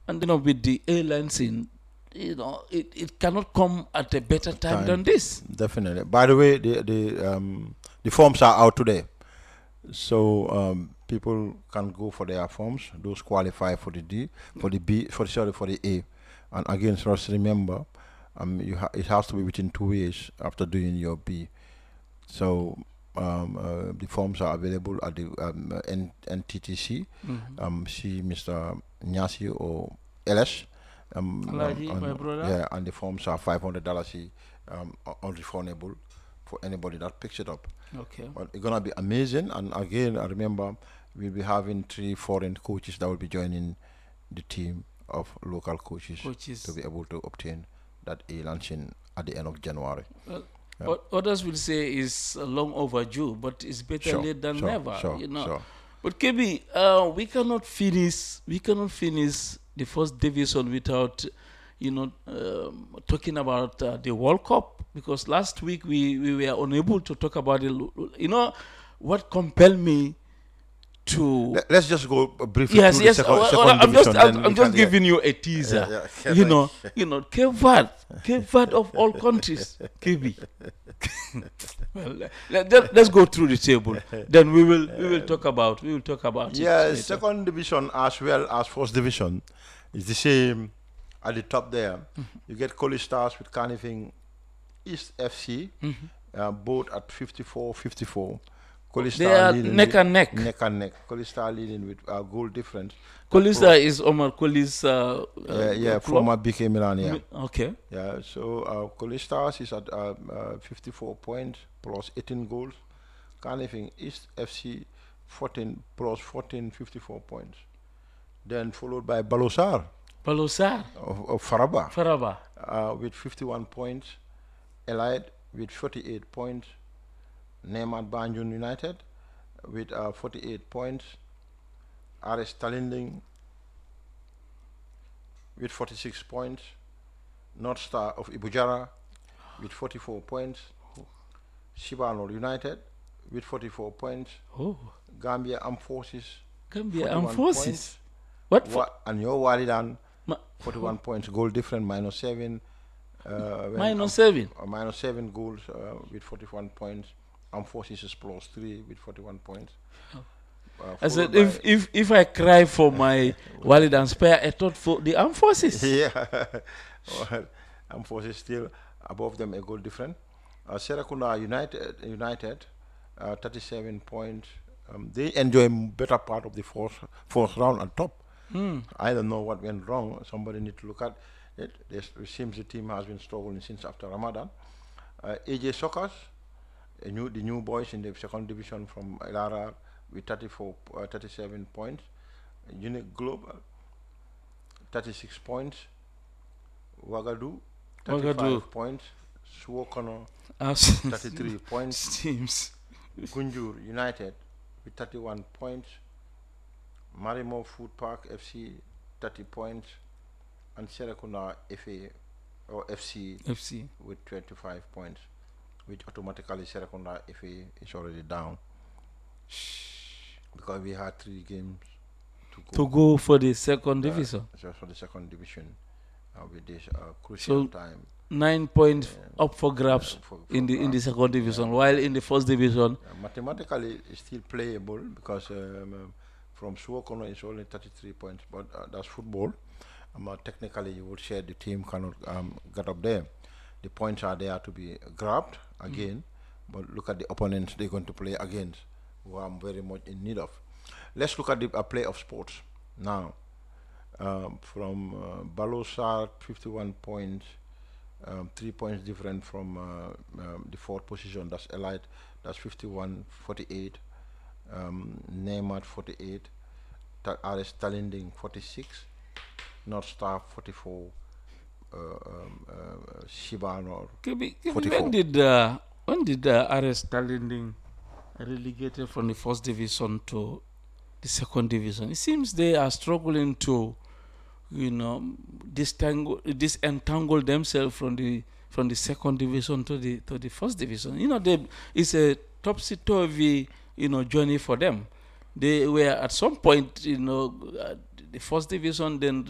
with the airline scene, it cannot come at a better time than this. Definitely. By the way, the forms are out today, so people can go for their forms. Those qualify for the D, for the B, for the A, and again, just remember, it has to be within 2 years after doing your B. So the forms are available at the NTTC. Mhm. See Mr. Nyasi or LS. Alaji, my brother. Yeah, and the forms are $500 unrefundable for anybody that picks it up. Okay. But it's gonna be amazing. And again, I remember we'll be having 3 foreign coaches that will be joining the team of local coaches to be able to obtain that A launching at the end of January. Well, Yeah. others will say it's long overdue, but it's better Sure, late than sure, never. sure, sure. But KB, we cannot finish. We cannot finish the first division without, talking about the World Cup, because last week we were unable to talk about it. What compelled me to. Let's just go briefly Yes, through yes. the second, Well, second I'm just, division. I'm, Then I'm we just can, yeah. giving you a teaser. Yeah. Cape Verde of all countries, KB. Well, let's go through the table. Then we will talk about Yeah, it later. second division as well as first division is the same at the top there. You get College Stars with Carnifing East FC, both at 54-54. College They Star are leading neck with- and neck. Neck and neck. College Star leading with goal difference. Colista is Omar Colis. Former BK Milan, yeah. Okay. Yeah, so College Stars is at 54 points plus 18 goals. Carnifing East FC 14 plus 14, 54 points. Then followed by Balosar Balosar, of Faraba Faraba. with 51 points. Elite with 48 points. Neymar Banjun United with 48 points. RS Talinding with 46 points. North Star of Ibujara with 44 points. Shibano United with 44 points. Oh, Gambia Armed Forces Gambia 41 Armed Forces. points. What? For, And your Walidan ma, 41 points. Goal different -7. -7. -7 goals with 41 points. Armed Forces is +3 with 41 points. I said, followed if I cry for my Walid and Spare, I thought for the Armed Forces. yeah, well, Armed Forces still above them, a goal different. Serakunda United 37 points. They enjoy better part of the fourth round on top. I don't know what went wrong. Somebody need to look at it. It seems the team has been struggling since after Ramadan. AJ Sockers, the new boys in the second division from Lara with 37 points. Unique Global 36 points. Wagadu 35 Wagadu. points. Suwokono As 33 points. teams. Gunjur United with 31 points. Marimo Food Park FC 30 points. And Serakunda FA or FC with 25 points, which automatically Serakunda FA is already down because we had 3 games To go for the second division. just for the second division with this crucial time. 9 points up for grabs in the second division, while in the first division, Mathematically, it's still playable because from Suwokono it's only 33 points, but that's football. Technically, you would say the team cannot get up there. The points are there to be grabbed again, but look at the opponents they're going to play against, who I'm very much in need of. Let's look at the play of sports now. From Balosar, 51 points, 3 points different from the fourth position. That's Elite. That's 51-48. Neymar 48. RS Talinding 46. North Star 44. Shibano. when did RS Talinding relegated from the first division to the second division? It seems they are struggling to, disentangle themselves from the second division to the first division. It's a topsy-turvy, journey for them. They were at some point, the first division, then